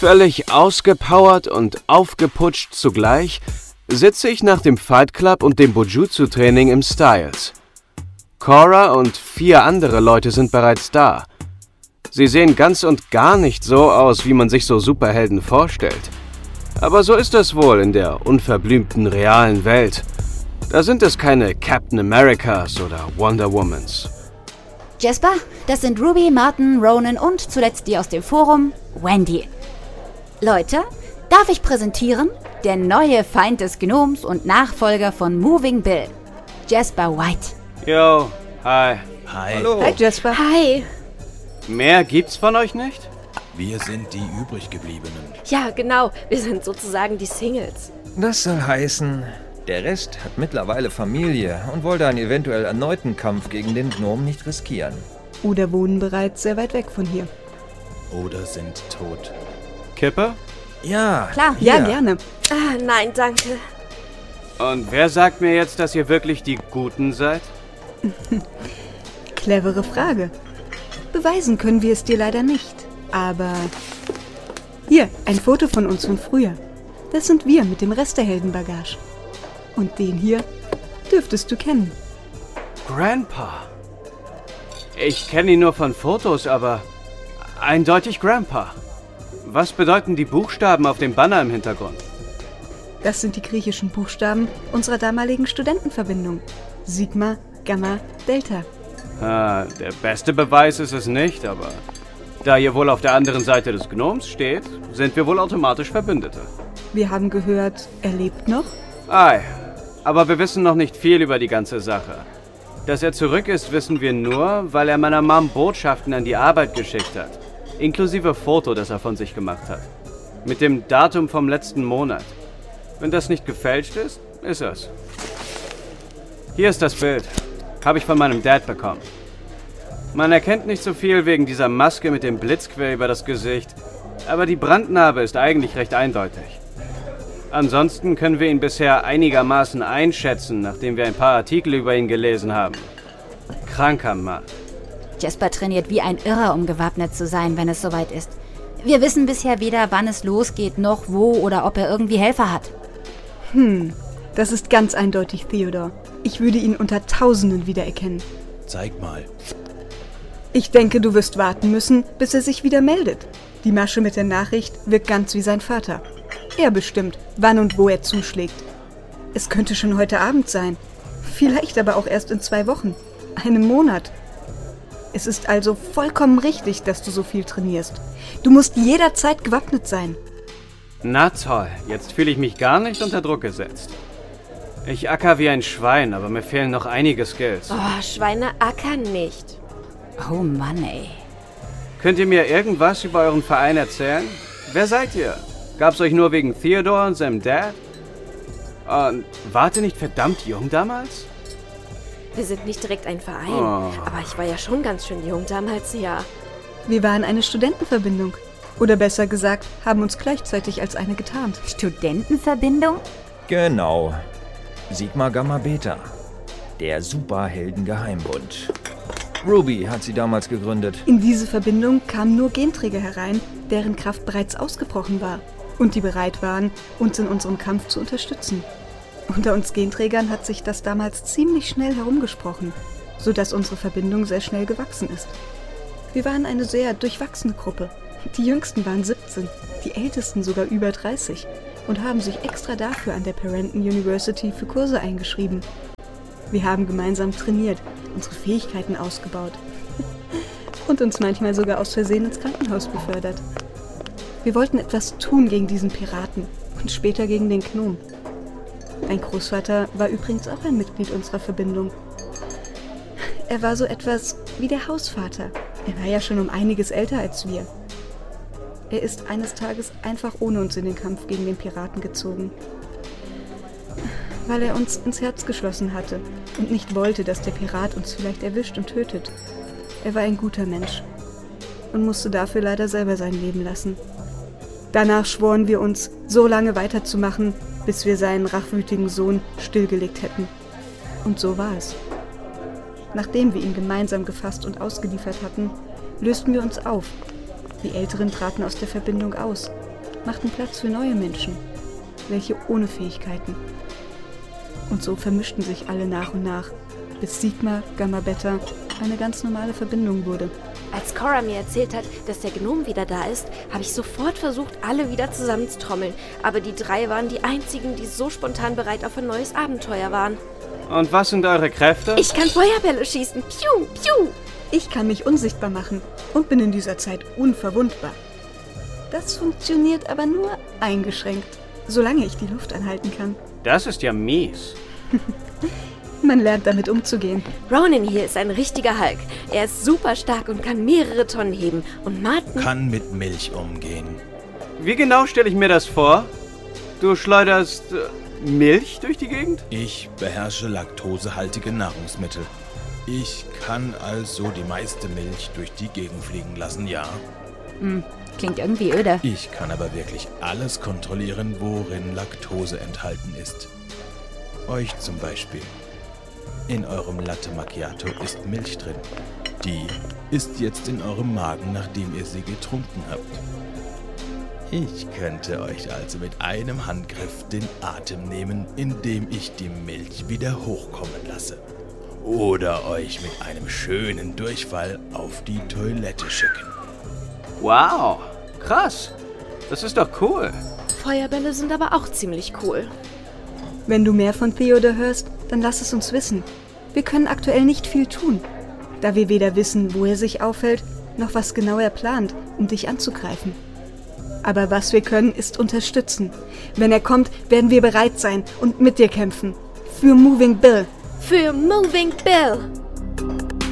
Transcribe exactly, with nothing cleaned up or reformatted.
Völlig ausgepowert und aufgeputscht zugleich sitze ich nach dem Fight Club und dem Bujutsu-Training im Styles. Cora und vier andere Leute sind bereits da. Sie sehen ganz und gar nicht so aus, wie man sich so Superhelden vorstellt. Aber so ist es wohl in der unverblümten realen Welt. Da sind es keine Captain Americas oder Wonder Womans. Jasper, das sind Ruby, Martin, Ronan und zuletzt die aus dem Forum, Wendy. Leute, darf ich präsentieren? Der neue Feind des Gnoms und Nachfolger von Moving Bill, Jasper White. Yo, hi. Hi. Hallo. Hi Jasper. Hi. Mehr gibt's von euch nicht? Wir sind die übriggebliebenen. Ja, genau. Wir sind sozusagen die Singles. Das soll heißen, der Rest hat mittlerweile Familie und wollte einen eventuell erneuten Kampf gegen den Gnom nicht riskieren. Oder wohnen bereits sehr weit weg von hier. Oder sind tot. Kippe? Ja, Klar, hier. ja, gerne. Ah, nein, danke. Und wer sagt mir jetzt, dass ihr wirklich die Guten seid? Clevere Frage. Beweisen können wir es dir leider nicht. Aber hier, ein Foto von uns von früher. Das sind wir mit dem Rest der Heldenbagage. Und den hier dürftest du kennen. Grandpa. Ich kenne ihn nur von Fotos, aber eindeutig Grandpa. Was bedeuten die Buchstaben auf dem Banner im Hintergrund? Das sind die griechischen Buchstaben unserer damaligen Studentenverbindung. Sigma, Gamma, Delta. Ah, der beste Beweis ist es nicht, aber da ihr wohl auf der anderen Seite des Gnoms steht, sind wir wohl automatisch Verbündete. Wir haben gehört, er lebt noch? Ei, aber wir wissen noch nicht viel über die ganze Sache. Dass er zurück ist, wissen wir nur, weil er meiner Mom Botschaften an die Arbeit geschickt hat. Inklusive Foto, das er von sich gemacht hat. Mit dem Datum vom letzten Monat. Wenn das nicht gefälscht ist, ist es. Hier ist das Bild. Habe ich von meinem Dad bekommen. Man erkennt nicht so viel wegen dieser Maske mit dem Blitzquer über das Gesicht, aber die Brandnarbe ist eigentlich recht eindeutig. Ansonsten können wir ihn bisher einigermaßen einschätzen, nachdem wir ein paar Artikel über ihn gelesen haben. Kranker Mann. Jasper trainiert wie ein Irrer, um gewappnet zu sein, wenn es soweit ist. Wir wissen bisher weder, wann es losgeht, noch wo oder ob er irgendwie Helfer hat. Hm, das ist ganz eindeutig Theodor. Ich würde ihn unter Tausenden wiedererkennen. Zeig mal. Ich denke, du wirst warten müssen, bis er sich wieder meldet. Die Masche mit der Nachricht wirkt ganz wie sein Vater. Er bestimmt, wann und wo er zuschlägt. Es könnte schon heute Abend sein. Vielleicht aber auch erst in zwei Wochen. Einem Monat. Es ist also vollkommen richtig, dass du so viel trainierst. Du musst jederzeit gewappnet sein. Na toll, jetzt fühle ich mich gar nicht unter Druck gesetzt. Ich acker wie ein Schwein, aber mir fehlen noch einige Skills. Oh, Schweine ackern nicht. Oh Mann, ey. Könnt ihr mir irgendwas über euren Verein erzählen? Wer seid ihr? Gab's euch nur wegen Theodor und seinem Dad? Und wart ihr nicht verdammt jung damals? Wir sind nicht direkt ein Verein, Oh. aber ich war ja schon ganz schön jung damals, ja. Wir waren eine Studentenverbindung. Oder besser gesagt, haben uns gleichzeitig als eine getarnt. Studentenverbindung? Genau. Sigma Gamma Beta. Der Superhelden-Geheimbund. Ruby hat sie damals gegründet. In diese Verbindung kamen nur Genträger herein, deren Kraft bereits ausgebrochen war und die bereit waren, uns in unserem Kampf zu unterstützen. Unter uns Genträgern hat sich das damals ziemlich schnell herumgesprochen, sodass unsere Verbindung sehr schnell gewachsen ist. Wir waren eine sehr durchwachsene Gruppe. Die Jüngsten waren siebzehn, die Ältesten sogar über dreißig und haben sich extra dafür an der Parenton University für Kurse eingeschrieben. Wir haben gemeinsam trainiert, unsere Fähigkeiten ausgebaut und uns manchmal sogar aus Versehen ins Krankenhaus befördert. Wir wollten etwas tun gegen diesen Piraten und später gegen den Gnom. Mein Großvater war übrigens auch ein Mitglied unserer Verbindung. Er war so etwas wie der Hausvater. Er war ja schon um einiges älter als wir. Er ist eines Tages einfach ohne uns in den Kampf gegen den Piraten gezogen. Weil er uns ins Herz geschlossen hatte und nicht wollte, dass der Pirat uns vielleicht erwischt und tötet. Er war ein guter Mensch und musste dafür leider selber sein Leben lassen. Danach schworen wir uns, so lange weiterzumachen, bis wir seinen rachwütigen Sohn stillgelegt hätten. Und so war es. Nachdem wir ihn gemeinsam gefasst und ausgeliefert hatten, lösten wir uns auf. Die Älteren traten aus der Verbindung aus machten Platz für neue Menschen, welche ohne Fähigkeiten. Und so vermischten sich alle nach und nach, bis Sigma Gamma Beta eine ganz normale Verbindung wurde. Als Cora mir erzählt hat, dass der Gnom wieder da ist, habe ich sofort versucht, alle wieder zusammenzutrommeln. Aber die drei waren die einzigen, die so spontan bereit auf ein neues Abenteuer waren. Und was sind eure Kräfte? Ich kann Feuerbälle schießen. Piu, piu. Ich kann mich unsichtbar machen und bin in dieser Zeit unverwundbar. Das funktioniert aber nur eingeschränkt, solange ich die Luft anhalten kann. Das ist ja mies. Man lernt damit umzugehen. Ronan hier ist ein richtiger Hulk. Er ist super stark und kann mehrere Tonnen heben. Und Martin... Kann mit Milch umgehen. Wie genau stelle ich mir das vor? Du schleuderst äh, Milch durch die Gegend? Ich beherrsche laktosehaltige Nahrungsmittel. Ich kann also die meiste Milch durch die Gegend fliegen lassen, ja. Hm, klingt irgendwie öde. Ich kann aber wirklich alles kontrollieren, worin Laktose enthalten ist. Euch zum Beispiel. In eurem Latte Macchiato ist Milch drin. Die ist jetzt in eurem Magen, nachdem ihr sie getrunken habt. Ich könnte euch also mit einem Handgriff den Atem nehmen, indem ich die Milch wieder hochkommen lasse. Oder euch mit einem schönen Durchfall auf die Toilette schicken. Wow, krass. Das ist doch cool. Feuerbälle sind aber auch ziemlich cool. Wenn du mehr von Theodor hörst, dann lass es uns wissen. Wir können aktuell nicht viel tun, da wir weder wissen, wo er sich aufhält, noch was genau er plant, um dich anzugreifen. Aber was wir können, ist unterstützen. Wenn er kommt, werden wir bereit sein und mit dir kämpfen. Für Moving Bill. Für Moving Bill.